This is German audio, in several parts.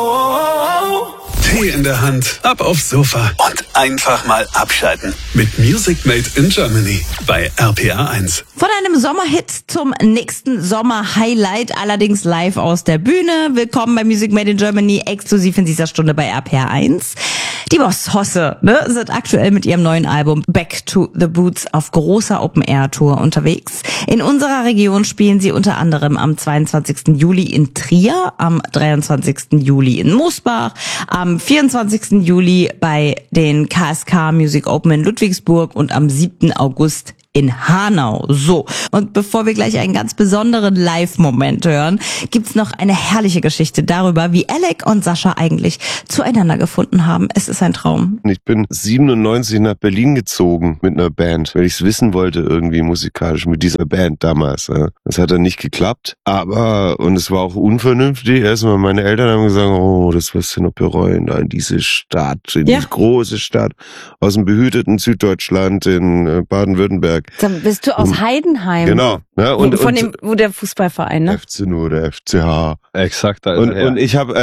Tee in der Hand, ab aufs Sofa und einfach mal abschalten. Mit Music Made in Germany bei RPA 1. Von einem Sommerhit zum nächsten Sommer-Highlight, allerdings live aus der Bühne. Willkommen bei Music Made in Germany, exklusiv in dieser Stunde bei RPA 1. Die Boss Hosse sind aktuell mit ihrem neuen Album Back to the Boots auf großer Open-Air-Tour unterwegs. In unserer Region spielen sie unter anderem am 22. Juli in Trier, am 23. Juli in Mosbach, am 24. Juli bei den KSK Music Open in Ludwigsburg und am 7. August in Hanau. So, und bevor wir gleich einen ganz besonderen Live-Moment hören, gibt's noch eine herrliche Geschichte darüber, wie Alec und Sascha eigentlich zueinander gefunden haben. Es ist ein Traum. Ich bin 97 nach Berlin gezogen mit einer Band, weil ich es wissen wollte irgendwie musikalisch mit dieser Band damals. Ja. Das hat dann nicht geklappt, und es war auch unvernünftig. Erstmal meine Eltern haben gesagt, oh, das wirst du noch bereuen, da in diese Stadt, in diese große Stadt aus dem behüteten Süddeutschland in Baden-Württemberg. Dann bist du aus Heidenheim. Genau. Ja, wo der Fußballverein, ne? FC nur, der FCH. Exakt. Und ich habe,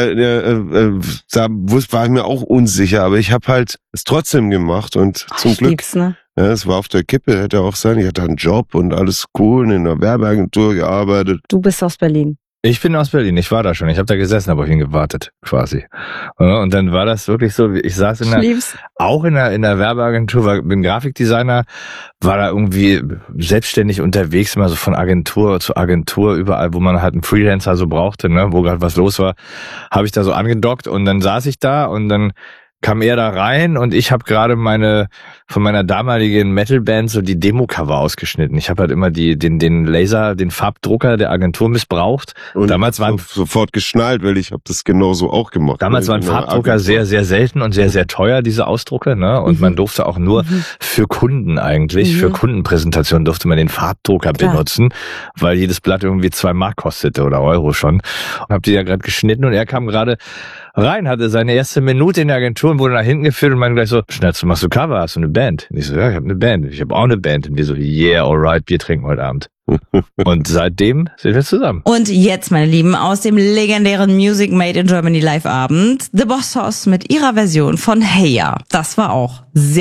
da war ich mir auch unsicher, aber ich habe halt es trotzdem gemacht und zum Glück. Lieb's, ne? Ja, es war auf der Kippe, hätte auch sein. Ich hatte einen Job und alles cool, in einer Werbeagentur gearbeitet. Du bist aus Berlin. Ich bin aus Berlin, ich war da schon, ich habe da gesessen, habe auf ihn gewartet, quasi. Und dann war das wirklich so, ich saß in der Werbeagentur, bin Grafikdesigner, war da irgendwie selbstständig unterwegs, immer so von Agentur zu Agentur, überall, wo man halt einen Freelancer so brauchte, ne, wo gerade was los war, habe ich da so angedockt und dann saß ich da und dann kam er da rein und ich habe gerade von meiner damaligen Metalband so die Demo-Cover ausgeschnitten. Ich habe halt immer den Farbdrucker der Agentur missbraucht. Und damals waren sofort geschnallt, weil ich habe das genauso auch gemacht. Damals waren Farbdrucker sehr, sehr selten und sehr, sehr teuer, diese Ausdrucke, ne? Und man durfte auch nur für Kunden eigentlich, für Kundenpräsentationen durfte man den Farbdrucker benutzen, weil jedes Blatt irgendwie 2 Mark kostete oder Euro schon. Und hab die ja gerade geschnitten und er kam gerade rein, hatte seine erste Minute in der Agentur und wurde nach hinten geführt und man gleich so, Schnatz, machst du Cover, hast du eine Band? Und ich so, ja, ich habe eine Band. Ich habe auch eine Band. Und wir so, yeah, alright, Bier trinken heute Abend. Und seitdem sind wir zusammen. Und jetzt, meine Lieben, aus dem legendären Music Made in Germany Live Abend, The Boss Hoss mit ihrer Version von Hey Ya. Das war auch sehr